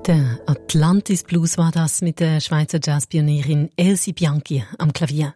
Der Atlantis Blues war das mit der Schweizer Jazzpionierin Elsie Bianchi am Klavier.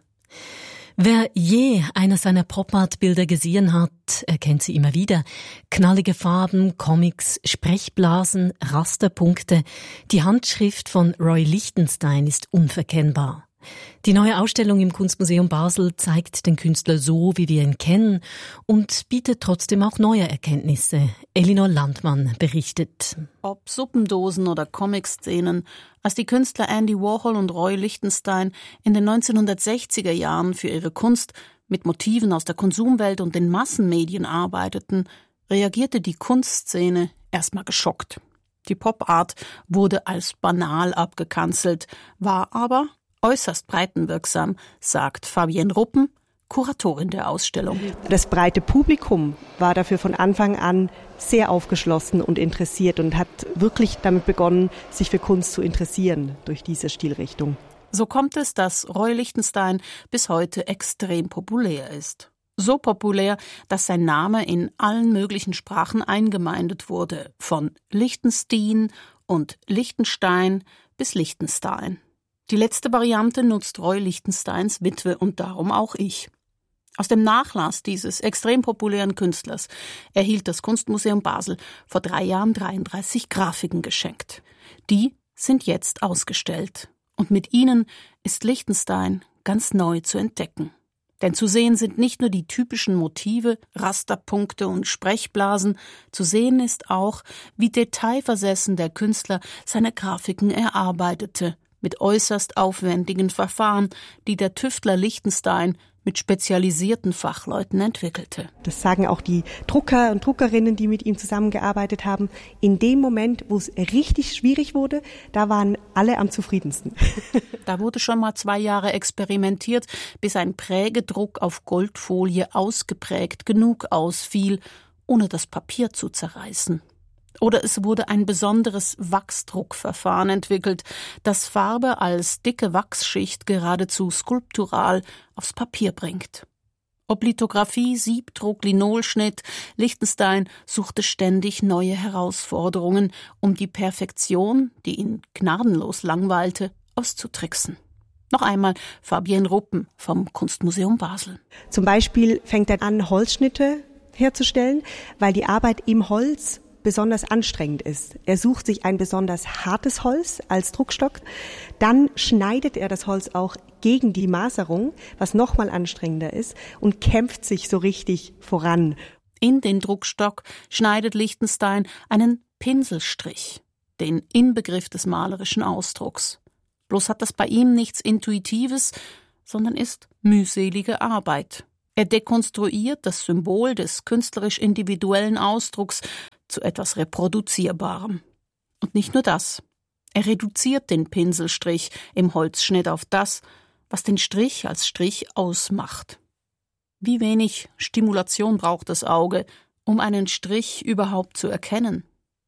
Wer je einer seiner Pop-Art-Bilder gesehen hat, erkennt sie immer wieder. Knallige Farben, Comics, Sprechblasen, Rasterpunkte. Die Handschrift von Roy Lichtenstein ist unverkennbar. Die neue Ausstellung im Kunstmuseum Basel zeigt den Künstler so, wie wir ihn kennen, und bietet trotzdem auch neue Erkenntnisse. Elinor Landmann berichtet. Ob Suppendosen oder Comic-Szenen, als die Künstler Andy Warhol und Roy Lichtenstein in den 1960er Jahren für ihre Kunst mit Motiven aus der Konsumwelt und den Massenmedien arbeiteten, reagierte die Kunstszene erstmal geschockt. Die Pop-Art wurde als banal abgekanzelt, war aber äußerst breitenwirksam, sagt Fabienne Ruppen, Kuratorin der Ausstellung. Das breite Publikum war dafür von Anfang an sehr aufgeschlossen und interessiert und hat wirklich damit begonnen, sich für Kunst zu interessieren durch diese Stilrichtung. So kommt es, dass Roy Lichtenstein bis heute extrem populär ist. So populär, dass sein Name in allen möglichen Sprachen eingemeindet wurde, von Lichtenstein und Lichtenstein bis Lichtenstein. Die letzte Variante nutzt Roy Lichtensteins Witwe und darum auch ich. Aus dem Nachlass dieses extrem populären Künstlers erhielt das Kunstmuseum Basel vor 3 Jahren 33 Grafiken geschenkt. Die sind jetzt ausgestellt. Und mit ihnen ist Lichtenstein ganz neu zu entdecken. Denn zu sehen sind nicht nur die typischen Motive, Rasterpunkte und Sprechblasen, zu sehen ist auch, wie detailversessen der Künstler seine Grafiken erarbeitete, mit äußerst aufwendigen Verfahren, die der Tüftler Lichtenstein mit spezialisierten Fachleuten entwickelte. Das sagen auch die Drucker und Druckerinnen, die mit ihm zusammengearbeitet haben. In dem Moment, wo es richtig schwierig wurde, da waren alle am zufriedensten. Da wurde schon mal 2 Jahre experimentiert, bis ein Prägedruck auf Goldfolie ausgeprägt genug ausfiel, ohne das Papier zu zerreißen. Oder es wurde ein besonderes Wachsdruckverfahren entwickelt, das Farbe als dicke Wachsschicht geradezu skulptural aufs Papier bringt. Ob Lithografie, Siebdruck, Linolschnitt, Lichtenstein suchte ständig neue Herausforderungen, um die Perfektion, die ihn gnadenlos langweilte, auszutricksen. Noch einmal Fabienne Ruppen vom Kunstmuseum Basel. Zum Beispiel fängt er an, Holzschnitte herzustellen, weil die Arbeit im Holz besonders anstrengend ist. Er sucht sich ein besonders hartes Holz als Druckstock. Dann schneidet er das Holz auch gegen die Maserung, was nochmal anstrengender ist, und kämpft sich so richtig voran. In den Druckstock schneidet Lichtenstein einen Pinselstrich, den Inbegriff des malerischen Ausdrucks. Bloß hat das bei ihm nichts Intuitives, sondern ist mühselige Arbeit. Er dekonstruiert das Symbol des künstlerisch individuellen Ausdrucks zu etwas Reproduzierbarem. Und nicht nur das. Er reduziert den Pinselstrich im Holzschnitt auf das, was den Strich als Strich ausmacht. Wie wenig Stimulation braucht das Auge, um einen Strich überhaupt zu erkennen?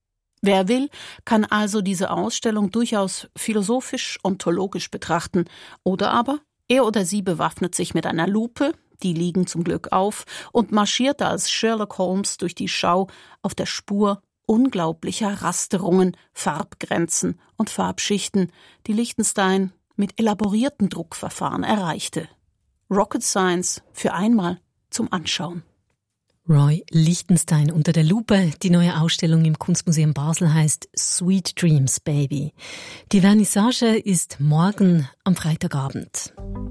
Wer will, kann also diese Ausstellung durchaus philosophisch-ontologisch betrachten, oder aber er oder sie bewaffnet sich mit einer Lupe, die liegen zum Glück auf, und marschiert als Sherlock Holmes durch die Schau auf der Spur unglaublicher Rasterungen, Farbgrenzen und Farbschichten, die Lichtenstein mit elaborierten Druckverfahren erreichte. Rocket Science für einmal zum Anschauen. Roy Lichtenstein unter der Lupe. Die neue Ausstellung im Kunstmuseum Basel heißt Sweet Dreams, Baby. Die Vernissage ist morgen am Freitagabend.